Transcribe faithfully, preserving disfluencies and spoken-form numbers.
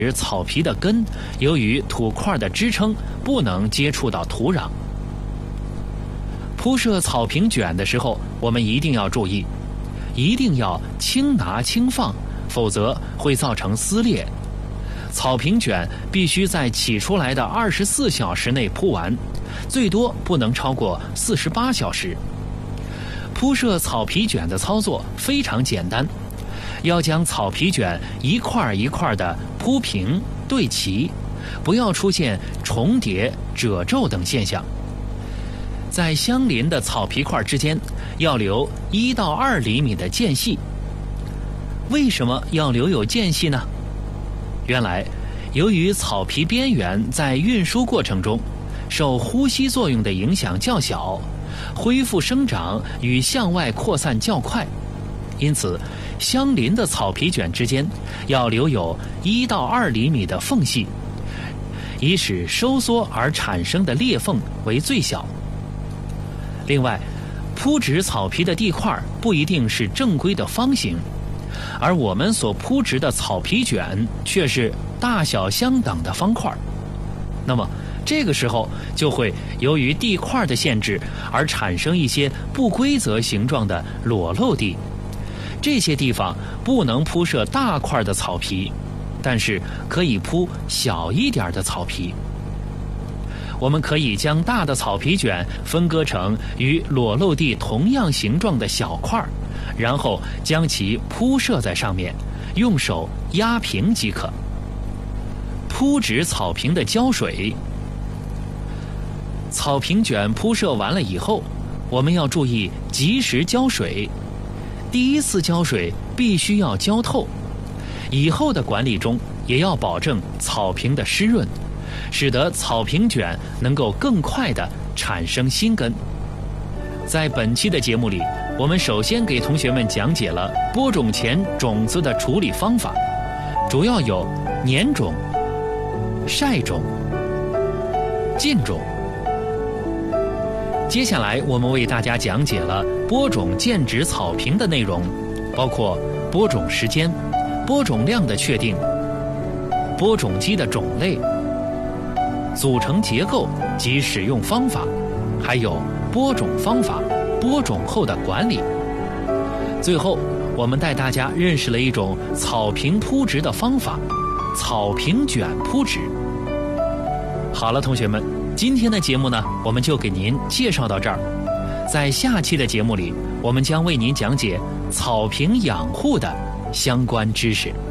草皮的根由于土块的支撑不能接触到土壤。铺设草坪卷的时候，我们一定要注意，一定要轻拿轻放，否则会造成撕裂。草坪卷必须在起出来的二十四小时内铺完，最多不能超过四十八小时。铺设草皮卷的操作非常简单，要将草皮卷一块一块的铺平对齐，不要出现重叠、褶皱等现象。在相邻的草皮块之间要留一到二厘米的间隙。为什么要留有间隙呢？原来，由于草皮边缘在运输过程中受呼吸作用的影响较小，恢复生长与向外扩散较快，因此相邻的草皮卷之间要留有一到二厘米的缝隙，以使收缩而产生的裂缝为最小。另外，铺植草皮的地块不一定是正规的方形，而我们所铺植的草皮卷却是大小相等的方块。那么这个时候就会由于地块的限制而产生一些不规则形状的裸露地，这些地方不能铺设大块的草皮，但是可以铺小一点的草皮。我们可以将大的草皮卷分割成与裸露地同样形状的小块，然后将其铺设在上面，用手压平即可。铺植草坪的浇水。草坪卷铺设完了以后，我们要注意及时浇水。第一次浇水必须要浇透，以后的管理中也要保证草坪的湿润，使得草坪卷能够更快地产生新根。在本期的节目里，我们首先给同学们讲解了播种前种子的处理方法，主要有碾种、晒种、浸种。接下来我们为大家讲解了播种间植草坪的内容，包括播种时间、播种量的确定、播种机的种类、组成结构及使用方法，还有播种方法、播种后的管理。最后，我们带大家认识了一种草坪铺植的方法——草坪卷铺植。好了，同学们，今天的节目呢，我们就给您介绍到这儿。在下期的节目里，我们将为您讲解草坪养护的相关知识。